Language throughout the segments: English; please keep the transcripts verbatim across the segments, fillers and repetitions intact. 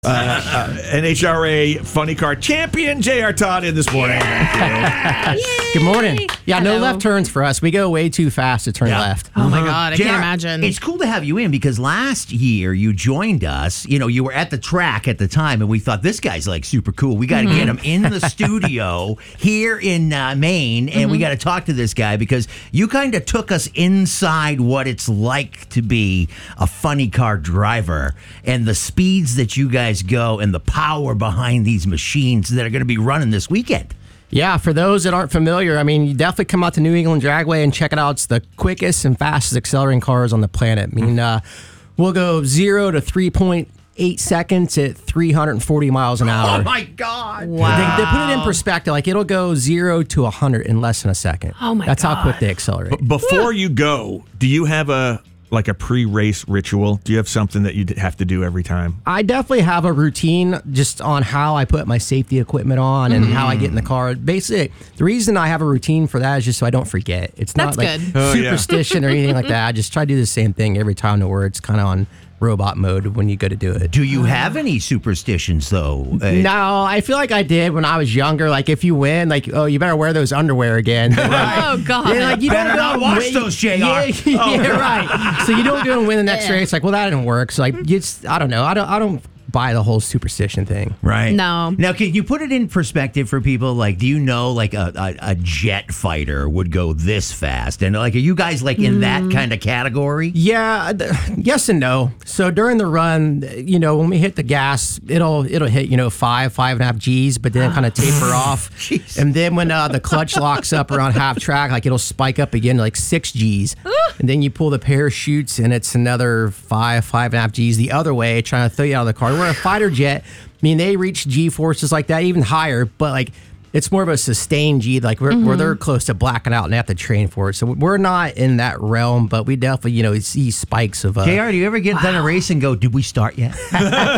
Uh, uh, N H R A Funny Car Champion J R Todd in this morning. Yeah. Good morning. Yeah, Hello. no left turns for us. We go way too fast to turn Yeah. left. Oh my God, I J R, can't imagine. It's cool to have you in because last year you joined us. You know, you were at the track at the time, and we thought this guy's like super cool. We got to get him in the studio here in uh, Maine, and we got to talk to this guy because you kind of took us inside what it's like to be a funny car driver and the speeds that you guys go and the power behind these machines that are going to be running this weekend. Yeah, for those that aren't familiar, I mean, you definitely come out to New England Dragway and check it out. It's the quickest and fastest accelerating cars on the planet. I mean, uh, we'll go zero to three point eight seconds at three hundred forty miles an hour. Oh my God! Wow. They, they put it in perspective. Like, it'll go zero to one hundred in less than a second. Oh, my That's God. how quick they accelerate. B- before you go, do you have a like a pre-race ritual? Do you have something that you d- have to do every time? I definitely have a routine just on how I put my safety equipment on and how I get in the car. Basically, the reason I have a routine for that is just so I don't forget. It's not That's like good. Oh, yeah. superstition or anything like that. I just try to do the same thing every time to where it's kind of on robot mode when you go to do it. Do you have any superstitions though? Uh, No, I feel like I did when I was younger. Like, if you win, like, oh, you better wear those underwear again. Like, Oh God. yeah, like, you Better don't not go watch win- those, J R. Yeah, yeah, right. So you don't go and win the next Yeah. race. Like, well, that didn't work. So like, it's I don't know. I don't. I don't buy the whole superstition thing. Right. No. Now, can you put it in perspective for people? Like, do you know, like a, a, a jet fighter would go this fast? And like, are you guys like in that kind of category? Yeah, th- yes and no. So during the run, you know, when we hit the gas, it'll it'll hit, you know, five, five and a half G's, but then kind of taper off. Jeez. And then when uh, the clutch locks up around half track, like, it'll spike up again to like six G's. And then you pull the parachutes and it's another five, five and a half G's the other way, trying to throw you out of the car. We're a fighter jet. I mean, they reach G forces like that, even higher, but like, it's more of a sustained G, like we're, where they're close to blacking out and they have to train for it. So we're not in that realm, but we definitely, you know, see spikes of. Uh, J R, do you ever get done a race and go, did we start yet? no.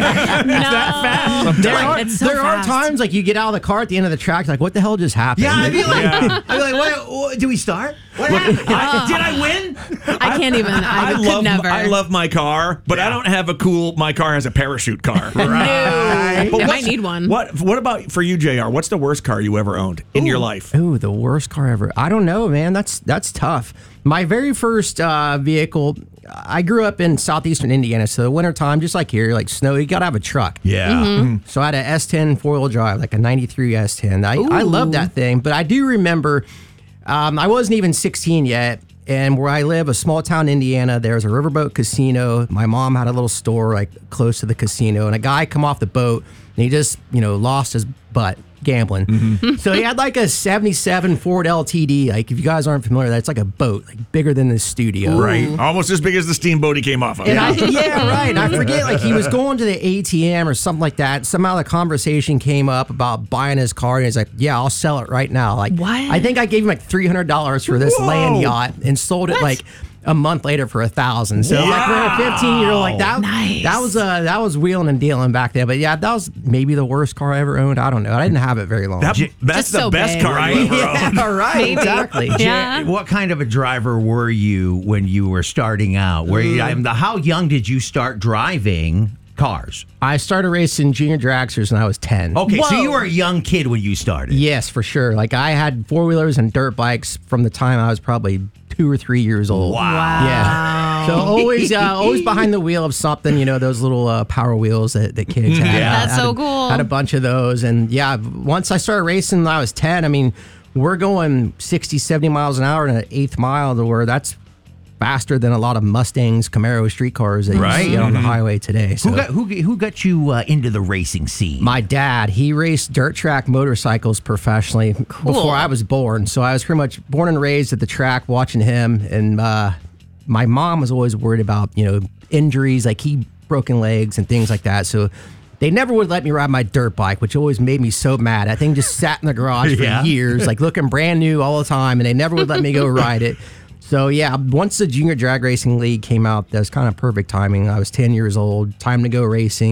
there are, It's so there are fast. times like you get out of the car at the end of the track, like, what the hell just happened? Yeah, I'd be like, Yeah. I'd be like, what, what, did we start? What happened? Did I, did I win? I can't even. I, I could love never. I love my car, but I don't have a cool. My car has a parachute car. No. But I what's- might need one. What What about for you, J R? What's the worst car you ever owned in your life? Ooh, the worst car ever. I don't know, man. That's that's tough. My very first uh, vehicle, I grew up in southeastern Indiana, so the wintertime, just like here, like snow, you gotta have a truck. Yeah. So I had a S ten four-wheel drive, like a ninety-three S ten. I, I love that thing, but I do remember um, I wasn't even sixteen yet, and where I live, a small town in Indiana, there's a riverboat casino. My mom had a little store like close to the casino, and a guy come off the boat, and he just, you know, lost his butt gambling. So he had like a seventy-seven Ford L T D. Like, if you guys aren't familiar, that's like a boat, like bigger than this studio. Right. Almost as big as the steamboat he came off of. And I, yeah, right. And I forget, like, he was going to the A T M or something like that. Somehow the conversation came up about buying his car, and he's like, "Yeah, I'll sell it right now." Like, What? I think I gave him like three hundred dollars for this Whoa. land yacht and sold it like a month later for a thousand. So like, for a fifteen year old, like that, Nice. that was uh, that was wheeling and dealing back then. But yeah, that was maybe the worst car I ever owned. I don't know. I didn't have it very long. That, that's Just the so best big. car I ever owned. yeah, right. Maybe. Exactly. Yeah. What kind of a driver were you when you were starting out? Were you, I mean, how young did you start driving cars? I started racing junior dragsters when I was ten. Okay, so Whoa. you were a young kid when you started. Yes, for sure. Like, I had four wheelers and dirt bikes from the time I was probably two or three years old. Wow. Yeah. So always, uh, always behind the wheel of something. You know, those little uh, power wheels that, that kids had. Yeah. That's Had so a- cool. Had a bunch of those, and yeah, once I started racing when I was ten, I mean, we're going sixty, seventy miles an hour in an eighth mile, to where that's faster than a lot of Mustangs, Camaro street cars that Right. you see on the highway today. So. Who got who, who got you uh, into the racing scene? My dad, he raced dirt track motorcycles professionally before I was born. So I was pretty much born and raised at the track watching him. And uh, my mom was always worried about, you know, injuries, like he broken legs and things like that. So they never would let me ride my dirt bike, which always made me so mad. That thing just sat in the garage for Yeah. years, like looking brand new all the time. And they never would let me go ride it. So yeah, once the Junior Drag Racing League came out, that was kind of perfect timing. I was ten years old, time to go racing.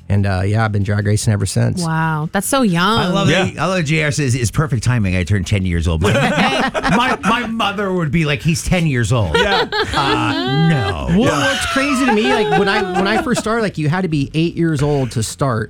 And uh, yeah, I've been drag racing ever since. Wow, that's so young. I love Yeah. that. I love that J R says it's perfect timing. I turned ten years old. My, my, my mother would be like, he's ten years old. Yeah. Uh, no. Well, what's crazy to me, like when I when I first started, like you had to be eight years old to start.